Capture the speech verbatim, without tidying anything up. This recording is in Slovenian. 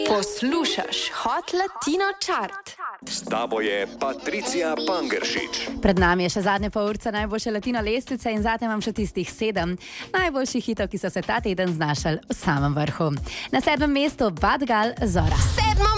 Poslušaš Hot Latino Chart. S tabo je Patricija Pangeršič. Pred nami je še zadnja pol urca najboljše latino lestvice in zate imam še tistih sedem najboljših hitov, ki so se ta teden znašali v samem vrhu. Na sedmem mestu Bad Gal Zora.